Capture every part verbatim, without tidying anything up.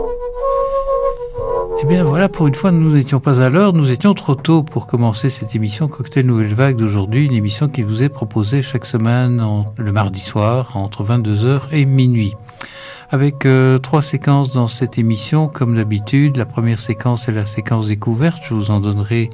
Eh bien voilà, pour une fois, nous n'étions pas à l'heure, nous étions trop tôt pour commencer cette émission Cocktail Nouvelle Vague d'aujourd'hui, une émission qui vous est proposée chaque semaine en, le mardi soir entre vingt-deux heures et minuit. Avec euh, trois séquences dans cette émission, comme d'habitude. La première séquence est la séquence découverte, je vous en donnerai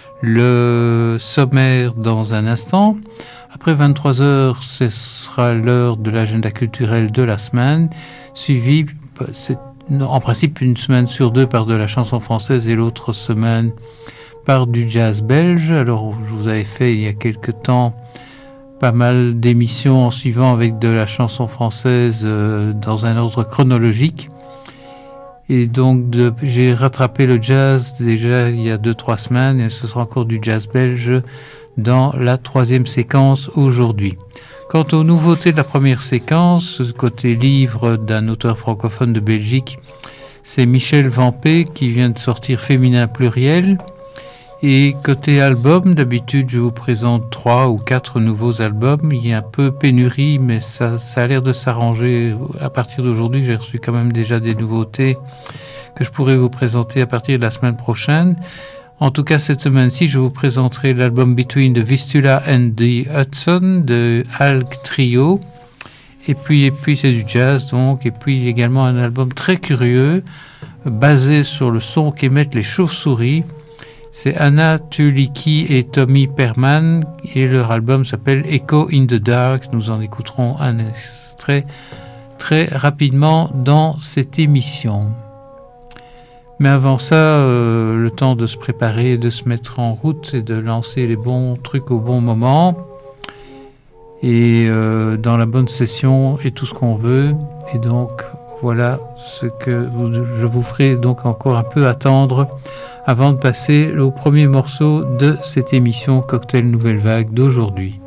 le sommaire dans un instant. Après vingt-trois heures, ce sera l'heure de l'agenda culturel de la semaine, suivi, c'est en principe une semaine sur deux par de la chanson française et l'autre semaine par du jazz belge. Alors je vous avais fait il y a quelque temps pas mal d'émissions en suivant avec de la chanson française euh, dans un ordre chronologique. Et donc de, j'ai rattrapé le jazz déjà il y a deux trois semaines et ce sera encore du jazz belge dans la troisième séquence aujourd'hui. Quant aux nouveautés de la première séquence, côté livre d'un auteur francophone de Belgique, c'est Michel Vampé qui vient de sortir Féminin pluriel. Et côté album, d'habitude je vous présente trois ou quatre nouveaux albums. Il y a un peu pénurie, mais ça, ça a l'air de s'arranger. À partir d'aujourd'hui, j'ai reçu quand même déjà des nouveautés que je pourrais vous présenter à partir de la semaine prochaine. En tout cas, cette semaine-ci, je vous présenterai l'album Between the Vistula and the Hudson de Alk Trio. Et puis, et puis c'est du jazz, donc. Et puis également un album très curieux, basé sur le son qu'émettent les chauves-souris. C'est Anna Tuliki et Tommy Perman, et leur album s'appelle Echo in the Dark. Nous en écouterons un extrait très rapidement dans cette émission. Mais avant ça, euh, le temps de se préparer, de se mettre en route et de lancer les bons trucs au bon moment. Et euh, dans la bonne session et tout ce qu'on veut. Et donc, voilà ce que vous, je vous ferai donc encore un peu attendre avant de passer au premier morceau de cette émission Cocktail Nouvelle Vague d'aujourd'hui.